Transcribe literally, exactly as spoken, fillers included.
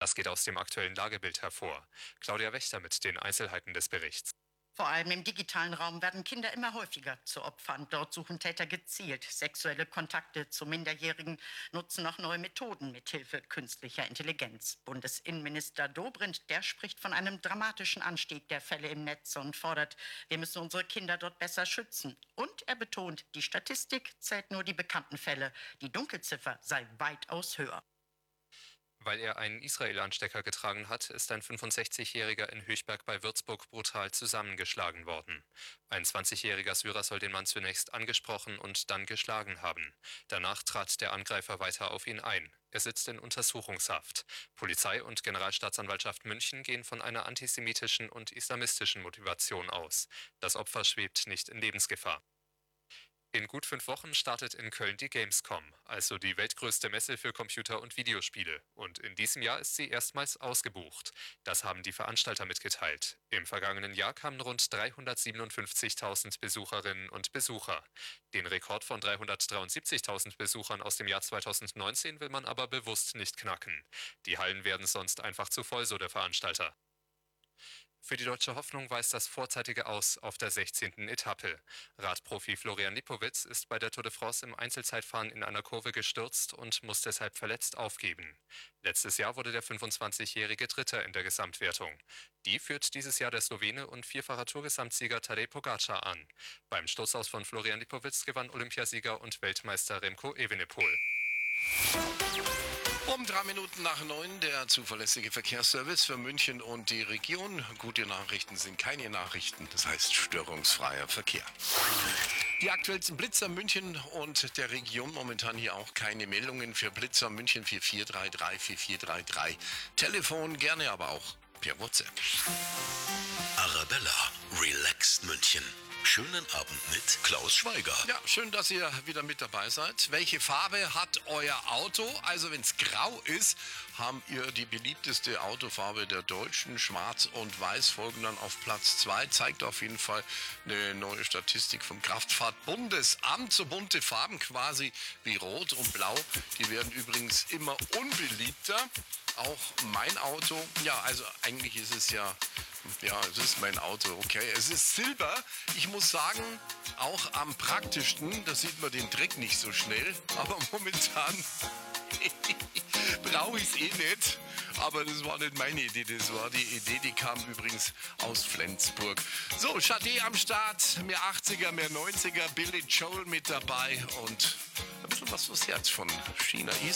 Das geht aus dem aktuellen Lagebild hervor. Claudia Wächter mit den Einzelheiten des Berichts. Vor allem im digitalen Raum werden Kinder immer häufiger zu Opfern. Dort suchen Täter gezielt sexuelle Kontakte zu Minderjährigen, nutzen auch neue Methoden mit Hilfe künstlicher Intelligenz. Bundesinnenminister Dobrindt, der spricht von einem dramatischen Anstieg der Fälle im Netz und fordert, wir müssen unsere Kinder dort besser schützen. Und er betont, die Statistik zählt nur die bekannten Fälle. Die Dunkelziffer sei weitaus höher. Weil er einen Israel-Anstecker getragen hat, ist ein fünfundsechzigjähriger in Höchberg bei Würzburg brutal zusammengeschlagen worden. Ein zwanzigjähriger Syrer soll den Mann zunächst angesprochen und dann geschlagen haben. Danach trat der Angreifer weiter auf ihn ein. Er sitzt in Untersuchungshaft. Polizei und Generalstaatsanwaltschaft München gehen von einer antisemitischen und islamistischen Motivation aus. Das Opfer schwebt nicht in Lebensgefahr. In gut fünf Wochen startet in Köln die Gamescom, also die weltgrößte Messe für Computer- und Videospiele. Und in diesem Jahr ist sie erstmals ausgebucht. Das haben die Veranstalter mitgeteilt. Im vergangenen Jahr kamen rund dreihundertsiebenundfünfzigtausend Besucherinnen und Besucher. Den Rekord von dreihundertdreiundsiebzigtausend Besuchern aus dem Jahr zweitausendneunzehn will man aber bewusst nicht knacken. Die Hallen werden sonst einfach zu voll, so der Veranstalter. Für die Deutsche Hoffnung weist das vorzeitige Aus auf der sechzehnten Etappe. Radprofi Florian Lipowitz ist bei der Tour de France im Einzelzeitfahren in einer Kurve gestürzt und muss deshalb verletzt aufgeben. Letztes Jahr wurde der fünfundzwanzigjährige Dritter in der Gesamtwertung. Die führt dieses Jahr der Slowene und vierfacher Tourgesamtsieger Tadej Pogacar an. Beim Stürzaus von Florian Lipowitz gewann Olympiasieger und Weltmeister Remco Evenepoel. Um drei Minuten nach neun der zuverlässige Verkehrsservice für München und die Region. Gute Nachrichten sind keine Nachrichten, das heißt störungsfreier Verkehr. Die aktuellsten Blitzer München und der Region, momentan hier auch keine Meldungen für Blitzer München vier vier drei drei vier vier drei drei. Telefon gerne, aber auch per WhatsApp. Arabella, relaxed München. Schönen Abend mit Klaus Schweiger. Ja, schön, dass ihr wieder mit dabei seid. Welche Farbe hat euer Auto? Also wenn es grau ist, haben ihr die beliebteste Autofarbe der Deutschen. Schwarz und Weiß folgen dann auf Platz zwei. Zeigt auf jeden Fall eine neue Statistik vom Kraftfahrtbundesamt. So bunte Farben quasi wie Rot und Blau. Die werden übrigens immer unbeliebter. Auch mein Auto, ja, also eigentlich ist es ja, ja, es ist mein Auto, okay. Es ist Silber. Ich muss sagen, auch am praktischsten, da sieht man den Dreck nicht so schnell. Aber momentan brauche ich es eh nicht. Aber das war nicht meine Idee, das war die Idee, die kam übrigens aus Flensburg. So, Sade am Start, mehr achtziger, mehr neunziger, Billy Joel mit dabei und ein bisschen was fürs Herz von China East.